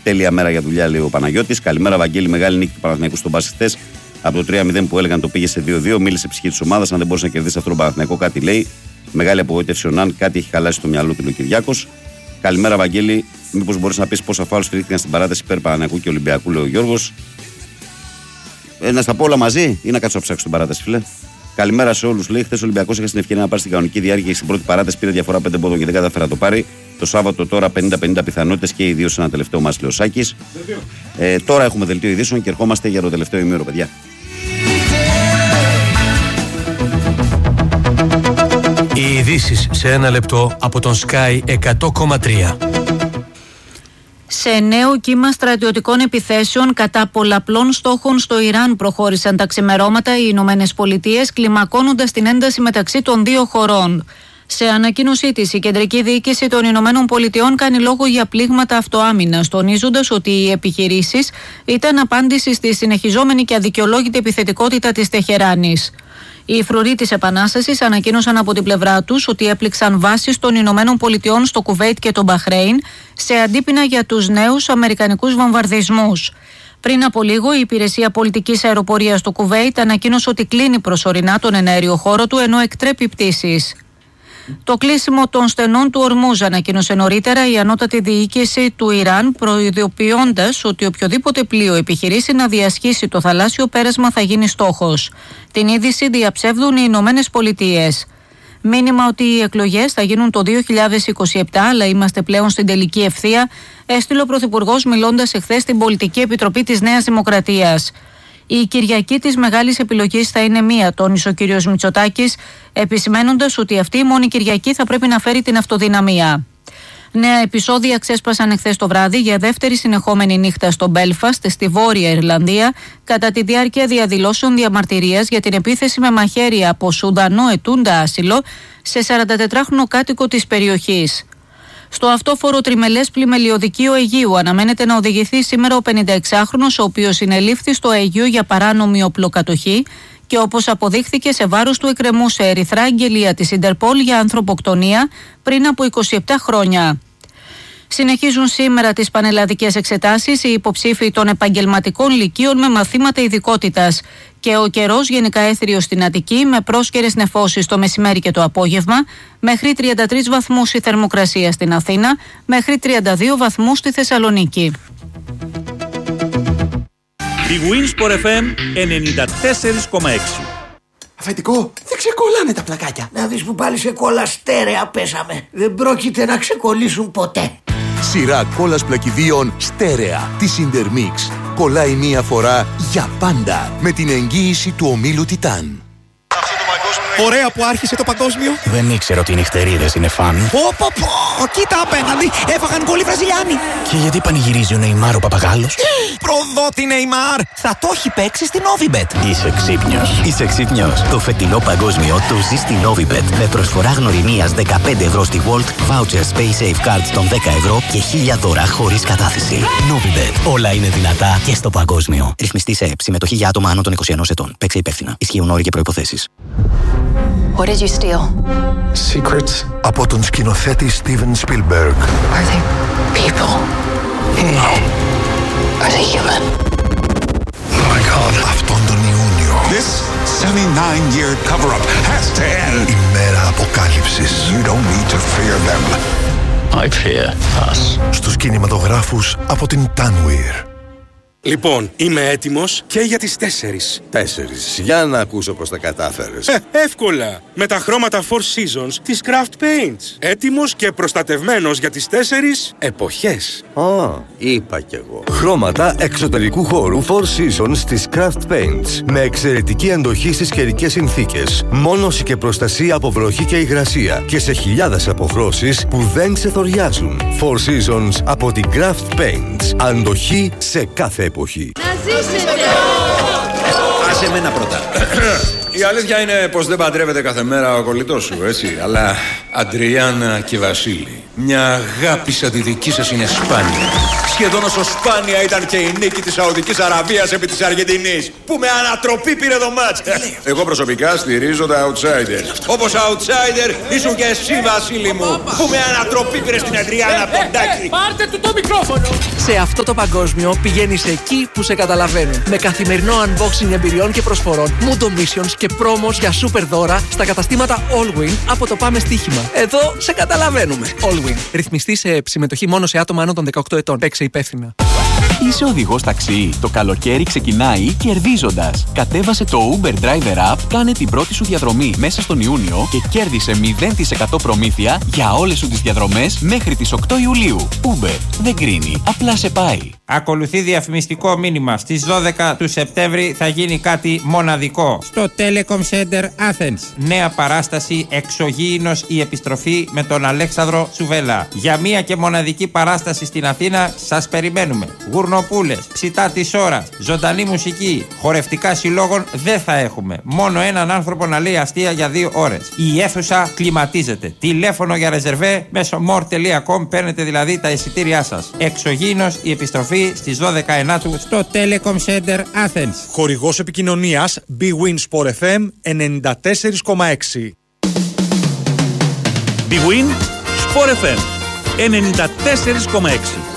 Τέλεια μέρα για δουλειά, λέει ο Παναγιώτης. Καλημέρα, Βαγγέλη. Μεγάλη νίκη του Παναθηναϊκού στον Μπάσκετ χθες. Από το 3-0 που έλεγαν το πήγε σε 2-2. Μίλησε ψυχή τη ομάδα. Αν δεν μπορούσε να κερδίσει αυτό το Παναθηναϊκό, κάτι λέει. Μεγάλη απογοήτευση ο Ναν. Κάτι έχει χαλάσει στο μυαλό του, λέει ο Κυριάκος. Καλημέρα, Βαγγέλη. Μήπως μπορείς να πεις πόσα φάουλ στηρίχθηκαν στην παράταση υπέρ Παναθηναϊκού και Ολυμπιακού, λέει ο Γιώργος. Να στα πω όλα μαζί ή να κάτσω να ψάξω την παράταση, φίλε. Καλημέρα σε όλους. Λέει: χθες ο Ολυμπιακός είχε την ευκαιρία να πάρει στην κανονική διάρκεια και στην πρώτη παράταση πήρε διαφορά 5 πόντων και δεν κατάφερε να το πάρει. Το Σάββατο τώρα 50-50 πιθανότητες και οι δύο σε ένα τελευταίο μας, λέει ο Σάκης. Τώρα έχουμε δελτίο ειδήσεων και ερχόμαστε για το τελευταίο ημίωρο, παιδιά. Οι ειδήσεις σε ένα λεπτό από τον Sky 100,3. Σε νέο κύμα στρατιωτικών επιθέσεων κατά πολλαπλών στόχων στο Ιράν προχώρησαν τα ξημερώματα οι Ηνωμένες Πολιτείες, κλιμακώνοντας την ένταση μεταξύ των δύο χωρών. Σε ανακοίνωσή της, η Κεντρική Διοίκηση των Ηνωμένων Πολιτειών κάνει λόγο για πλήγματα αυτοάμυνας, τονίζοντας ότι οι επιχειρήσεις ήταν απάντηση στη συνεχιζόμενη και αδικαιολόγητη επιθετικότητα της Τεχεράνης. Οι φρουροί της Επανάστασης ανακοίνωσαν από την πλευρά τους ότι έπληξαν βάσεις των Ηνωμένων Πολιτειών στο Κουβέιτ και το Μπαχρέιν σε αντίπεινα για τους νέους αμερικανικούς βομβαρδισμούς. Πριν από λίγο, η Υπηρεσία Πολιτικής Αεροπορίας του Κουβέιτ ανακοίνωσε ότι κλείνει προσωρινά τον εναέριο χώρο του ενώ εκτρέπει πτήσεις. Το κλείσιμο των στενών του Ορμούζ ανακοίνωσε νωρίτερα η ανώτατη διοίκηση του Ιράν, προειδοποιώντας ότι οποιοδήποτε πλοίο επιχειρήσει να διασχίσει το θαλάσσιο πέρασμα θα γίνει στόχος. Την είδηση διαψεύδουν οι Ηνωμένες Πολιτείες. Μήνυμα ότι οι εκλογές θα γίνουν το 2027, αλλά είμαστε πλέον στην τελική ευθεία, έστειλε ο Πρωθυπουργός μιλώντας εχθές στην Πολιτική Επιτροπή της Νέας Δημοκρατίας. Η Κυριακή της μεγάλης επιλογής θα είναι μία, τόνισε ο κ. Μητσοτάκης, επισημένοντας ότι αυτή η μόνη Κυριακή θα πρέπει να φέρει την αυτοδυναμία. Νέα επεισόδια ξέσπασαν εχθές το βράδυ για δεύτερη συνεχόμενη νύχτα στο Μπέλφαστ, στη Βόρεια Ιρλανδία, κατά τη διάρκεια διαδηλώσεων διαμαρτυρίας για την επίθεση με μαχαίρια από Σουδανό ετούντα άσυλο σε 44χρονο κάτοικο της περιοχής. Στο αυτόφορο τριμελές πλημελιωδικείο Αιγείου αναμένεται να οδηγηθεί σήμερα ο 56χρονος, ο οποίος συνελήφθη στο Αιγείο για παράνομη οπλοκατοχή και όπως αποδείχθηκε σε βάρος του εκκρεμούσε ερυθρά αγγελία της Ιντερπόλ για ανθρωποκτονία πριν από 27 χρόνια. Συνεχίζουν σήμερα τις πανελλαδικές εξετάσεις οι υποψήφοι των επαγγελματικών λυκείων με μαθήματα ειδικότητας και ο καιρός γενικά έθριος στην Αττική με πρόσκαιρες νεφώσεις το μεσημέρι και το απόγευμα, μέχρι 33 βαθμούς η θερμοκρασία στην Αθήνα, μέχρι 32 βαθμούς στη Θεσσαλονίκη. Η Winsport FM 94,6. Αφεντικό, δεν ξεκολλάνε τα πλακάκια. Να δεις που πάλι σε κόλλα στέρεα πέσαμε. Δεν πρόκειται να ξεκολλήσουν ποτέ. Σειρά κόλλας πλακιδίων στέρεα της Intermix. Κολλάει μία φορά για πάντα με την εγγύηση του ομίλου Τιτάν. Ωραία που άρχισε το παγκόσμιο. Δεν ήξερα ότι οι νυχτερίδες είναι φαν. Πω, κοίτα απέναντι, έφαγαν γκολ οι Βραζιλιάνοι. Και γιατί πανηγυρίζει ο Νεϊμάρ ο παπαγάλος? Προδότη Νεϊμάρ, θα το έχει παίξει στην Novibet. Είσαι ξύπνιος. Το φετινό παγκόσμιο το ζει στην Novibet με προσφορά γνωριμίας 15 ευρώ στη Volt, vouchers Pay Safe Cards των 10 ευρώ και 1000 δώρα χωρίς κατάθεση. Novibet. Όλα είναι δυνατά και στο παγκόσμιο. Ρυθμιστή σε συμμετοχή για άτομα άνω των 21 ετών. Παίξε υπεύθυνα. Ισχύουν όροι και προϋποθέσεις. What did you steal? Secrets από τον σκηνοθέτη Steven Spielberg. Are they people? No. Are they human? Oh my God. Αυτόν τον Ιούνιο. This 79-year cover-up has to end. Η μέρα αποκάλυψης. You don't need to fear them. I fear us. Στους κινηματογράφους από την Tanweer. Λοιπόν, είμαι έτοιμος και για τις 4. 4. Για να ακούσω πώς τα κατάφερες. Εύκολα. Με τα χρώματα Four Seasons της Craft Paints. Έτοιμος και προστατευμένος για τις 4 εποχές. Είπα κι εγώ. Χρώματα εξωτερικού χώρου Four Seasons της Craft Paints. Με εξαιρετική αντοχή στις καιρικές συνθήκες. Μόνωση και προστασία από βροχή και υγρασία. Και σε χιλιάδες αποχρώσεις που δεν ξεθοριάζουν. Four Seasons από την Craft Paints. Αντοχή σε κάθε εποχή. Να ζήσετε! Άσε εμένα πρώτα. Η αλήθεια είναι πως δεν παντρεύεται κάθε μέρα ο κολλητός σου, έτσι. Αλλά Αντριάννα και Βασίλη, μια αγάπη σαν τη δική σας είναι σπάνια. Σχεδόν όσο σπάνια ήταν και η νίκη της Σαουδικής Αραβίας επί της Αργεντινής, που με ανατροπή πήρε το μάτς. Εγώ προσωπικά στηρίζω τα outsiders. Όπως outsider ήσουν και εσύ, Βασίλη μου, που με ανατροπή πήρε στην Αντριάννα Ποντάκη. Πάρτε του το μικρόφωνο! Σε αυτό το παγκόσμιο πηγαίνεις εκεί που σε καταλαβαίνουν. Με καθημερινό unboxing εμπειριών και προσφορών, Mundo Missions και promos για super δώρα στα καταστήματα Allwin από το Πάμε Στοίχημα. Εδώ σε καταλαβαίνουμε. Allwin. Ρυθμιστή σε συμμετοχή μόνο σε άτομα άνω των 18 ετών. Παίξε υπεύθυνα. Είσαι οδηγός ταξί. Το καλοκαίρι ξεκινάει κερδίζοντας. Κατέβασε το Uber Driver App, κάνε την πρώτη σου διαδρομή μέσα στον Ιούνιο και κέρδισε 0% προμήθεια για όλες σου τις διαδρομές μέχρι τις 8 Ιουλίου. Uber δεν κρίνει, απλά σε πάει. Ακολουθεί διαφημιστικό μήνυμα. Στις 12 του Σεπτέμβρη θα γίνει κάτι μοναδικό στο Telecom Center Athens. Νέα παράσταση Εξωγήινος η επιστροφή με τον Αλέξανδρο Τσουβέλα. Για μία και μοναδική παράσταση στην Αθήνα σας περιμένουμε. Γουρνοπούλες, ψητά της ώρας, ζωντανή μουσική, χορευτικά συλλόγων δεν θα έχουμε. Μόνο έναν άνθρωπο να λέει αστεία για 2 ώρες. Η αίθουσα κλιματίζεται. Τηλέφωνο για ρεζερβέ μέσω more.com, παίρνετε δηλαδή τα εισιτήριά σας. Εξωγήινος η επιστροφή στις 12 στο Telecom Center Athens. Χορηγός επικοινωνίας Bwin Sport FM 94,6. Bwin Sport FM 94,6.